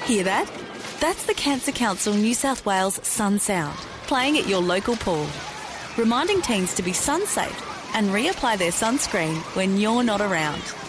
Hear that? That's the Cancer Council New South Wales Sun Sound, playing at your local pool, reminding teens to be sun safe and reapply their sunscreen when you're not around.